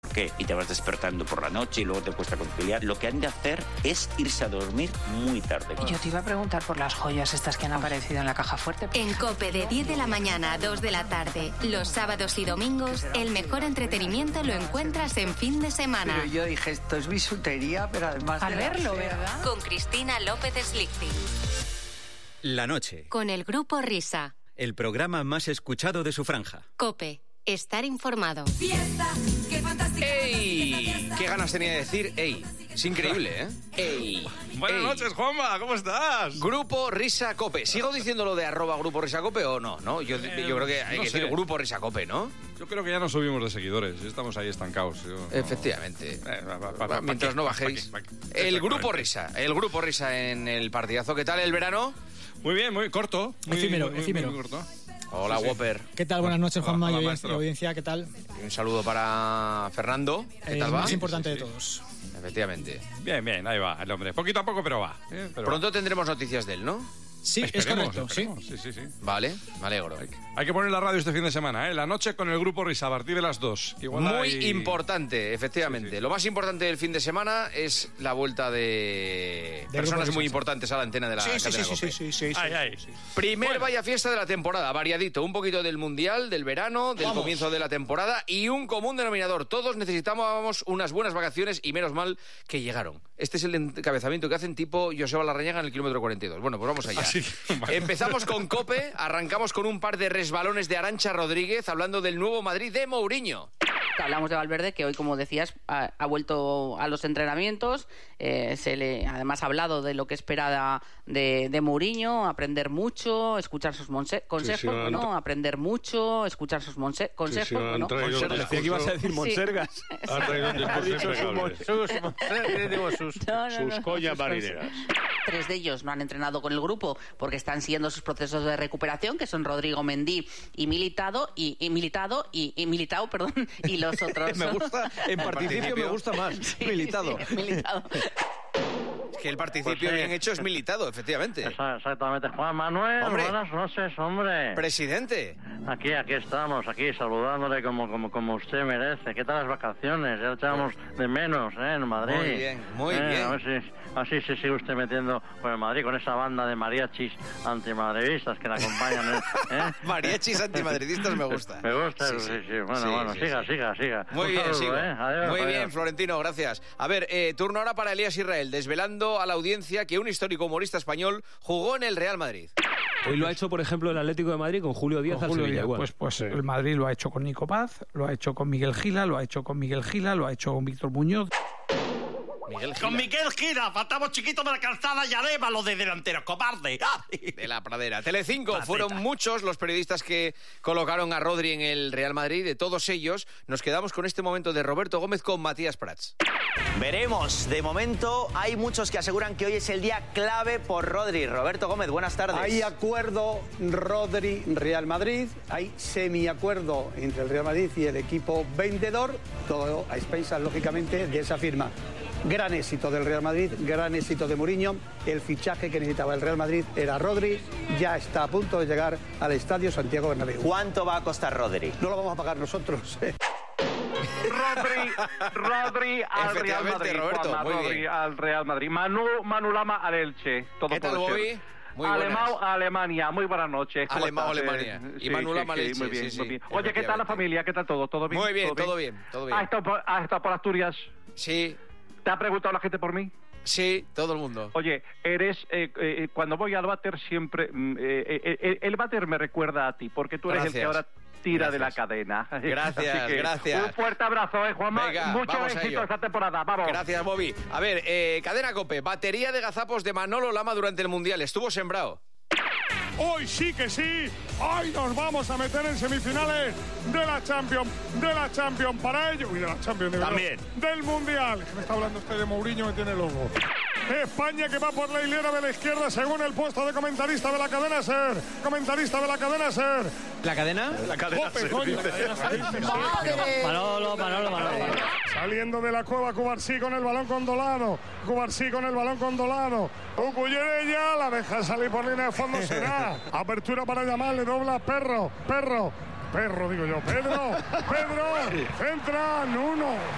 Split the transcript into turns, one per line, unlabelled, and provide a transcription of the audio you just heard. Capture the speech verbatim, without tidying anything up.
qué? Y te vas despertando por la noche y luego te cuesta conciliar. Lo que han de hacer es irse a dormir muy tarde.
Yo te iba a preguntar por las joyas estas que han aparecido en la caja fuerte.
En COPE, de diez de la mañana a dos de la tarde, los sábados y domingos, el mejor entretenimiento lo encuentras en fin de semana.
Pero yo dije, esto es bisutería, pero además
Al
de la
verlo,
fea.
¿verdad?
Con Cristina López Slichting.
La noche.
Con el Grupo Risa.
El programa más escuchado de su franja.
COPE. Estar informado.
Fiesta, qué fantástica.
¡Ey! ¿Qué ganas tenía de decir ¡ey! Es increíble, ¿eh? ¡Ey!
Buenas
¡Ey!
noches, Juanma, ¿cómo estás?
Grupo Risa Cope. ¿Sigo diciendo lo de arroba Grupo Risa Cope o no? ¿No? Yo,
Eh,
yo creo que hay
no
que
sé.
decir Grupo Risa Cope, ¿no?
Yo creo que ya no subimos de seguidores, estamos ahí estancados. Yo no-
Efectivamente.
Eh, va, va, va, va,
Mientras
¿pa'
no
qué?
bajéis.
¿Pa' qué? ¿Pa' qué?
El
Exactamente.
Grupo Risa. El Grupo Risa en el partidazo. ¿Qué tal el verano?
Muy bien, muy corto. Muy,
Efímero,
muy, muy,
efímero.
muy corto.
Hola,
Sí, sí.
Whopper.
¿Qué tal? Buenas noches,
Hola,
Juanma
hola,
y
maestro.
audiencia, ¿qué tal?
Y un saludo para Fernando. ¿Qué
El
tal va?
más importante
Sí, sí,
de
sí.
todos.
Efectivamente.
Bien, bien, ahí va el hombre. Poquito a poco, pero va. ¿eh? Pero
Pronto tendremos noticias de él, ¿no?
Sí, es
esperemos,
correcto,
esperemos. Sí, sí, sí.
Vale, me alegro.
Hay que poner la radio este fin de semana, ¿eh? La noche con el Grupo Risa a partir de las dos. Igual
Muy
hay-
importante, efectivamente.
Sí, sí.
Lo más importante del fin de semana es la vuelta de,
De
personas
Grupo
muy
Risa.
importantes a la antena de la
Sí, sí,
cadena
sí, sí,
COPE.
sí, sí, sí.
Ay, ay.
Primer
Bueno.
vaya fiesta de la temporada, variadito, un poquito del mundial, del verano, del
Vamos.
comienzo de la temporada y un común denominador. Todos necesitábamos unas buenas vacaciones y menos mal que llegaron. Este es el encabezamiento que hacen tipo Joseba Larrañaga en el kilómetro cuarenta y dos. Bueno, pues vamos allá.
Así, vale.
Empezamos con COPE, arrancamos con un par de resbalones de Arantxa Rodríguez hablando del nuevo Madrid de Mourinho.
Hablamos de Valverde, que hoy, como decías, ha, ha vuelto a los entrenamientos. Eh, se le, además, ha hablado de lo que espera de, de Mourinho, aprender mucho, escuchar sus monse- consejos,
Sí, sí, han
¿no?
tra-
Aprender mucho, escuchar sus monse- consejos,
Sí, sí, han
¿no?
traído un
Monsergas.
discurso-
Decía que ibas a
decir Monsergas.
Ha traído un discurso impecable.
sus, no, no,
sus
no,
coñas
sus
marineras.
Tres de ellos no han entrenado con el grupo porque están siguiendo sus procesos de recuperación, que son Rodrigo Mendy y Militado y, y Militado y, y Militao, perdón, y los otros.
Me gusta, en participio me gusta más.
Sí,
Militado.
sí, Militado.
Que el participio
Pues sí.
bien hecho es militado, efectivamente.
Esa- Exactamente. Juan Manuel,
Hombre.
buenas noches, hombre.
Presidente.
Aquí, aquí estamos, aquí saludándole como, como, como usted merece. ¿Qué tal las vacaciones? Ya echamos de menos, ¿eh? En Madrid.
Muy bien, muy
Eh,
bien.
A ver si así se sigue usted metiendo con el Madrid, con esa banda de mariachis antimadridistas que la acompañan. ¿eh? ¿Eh?
Mariachis antimadridistas me gusta.
Me gusta,
Sí,
sí,
sí.
sí. Bueno,
Sí,
bueno,
sí,
siga,
sí.
siga, siga.
Muy
Un
bien,
saludo,
sigo.
¿eh? Adiós,
Muy
adiós.
bien, Florentino, gracias. A ver, eh, turno ahora para Elías Israel, desvelando a la audiencia que un histórico humorista español jugó en el Real Madrid.
Hoy lo ha hecho, por ejemplo, el Atlético de Madrid con Julio Díaz
Con
al
Julio
Sevilla.
Díaz,
igual.
pues, pues el Madrid lo ha hecho con Nico Paz, lo ha hecho con Miguel Gila, lo ha hecho con Miguel Gila, lo ha hecho con Víctor Muñoz.
Miguel
Con
Gila,
Miguel Gira, faltamos chiquito de la calzada y Areva, lo de delantero cobarde. ¡Ay!
de la Pradera. Telecinco,
Paceta.
fueron muchos los periodistas que colocaron a Rodri en el Real Madrid. De todos ellos, nos quedamos con este momento de Roberto Gómez con Matías Prats.
Veremos. De momento hay muchos que aseguran que hoy es el día clave por Rodri. Roberto Gómez, buenas tardes.
Hay acuerdo Rodri-Real Madrid, hay semiacuerdo entre el Real Madrid y el equipo vendedor, todo a expensas, lógicamente, de esa firma. Gran éxito del Real Madrid, gran éxito de Mourinho. El fichaje que necesitaba el Real Madrid era Rodri, ya está a punto de llegar al Estadio Santiago Bernabéu.
¿Cuánto va a costar Rodri?
No lo vamos a pagar nosotros.
Rodri, Rodri al Real
Efectivamente,
Madrid,
Roberto,
Juanma,
muy
Rodri
bien.
al Real Madrid. Manu, Manu Lama al Elche. Todo
¿Qué tal,
puede ser.
Bobby? Muy
Alemão
buenas.
a Alemania, muy buenas noches. ¿Cómo
Alemão,
estás?
Alemania.
Eh,
Y
sí,
Manu
sí,
Lama al
sí,
Elche,
muy bien,
sí,
muy
sí,
bien. Oye, ¿qué tal la
efectivamente.
familia? ¿Qué tal todo? ¿Todo bien?
Muy bien, todo bien, todo bien.
¿Has estado, por, has estado por Asturias?
Sí,
¿Te ha preguntado la gente por mí?
sí, todo el mundo.
Oye, eres eh, eh, cuando voy al váter siempre mm, eh, eh, eh, el váter me recuerda a ti porque tú eres el que
Gracias.
ahora tira
Gracias.
de la cadena.
Gracias,
Así que
gracias.
Un fuerte abrazo, eh, Juanma.
Venga,
Mucho
vamos a
éxito
ello.
esta temporada. Vamos.
Gracias, Bobby. A ver, eh, Cadena COPE, batería de gazapos de Manolo Lama durante el Mundial. Estuvo sembrado.
Hoy sí que sí, hoy nos vamos a meter en semifinales de la Champions, de la Champions para ello, y de la Champions de verdad,
También.
del Mundial. Que me está hablando usted de Mourinho, me tiene loco. España que va por la hilera de la izquierda según el puesto de comentarista de la cadena SER. Comentarista de la cadena SER.
¿La cadena?
La cadena Jope, coño, la cadena SER.
Manolo, Manolo, Manolo.
Saliendo de la cueva, Cubarsí con el balón con Dolano. Cubarsí con el balón con Dolano. Ucuyerella la deja salir por línea de fondo. Será apertura para llamarle, dobla Perro. Perro. Perro, digo yo. Pedro. Pedro. Entran uno,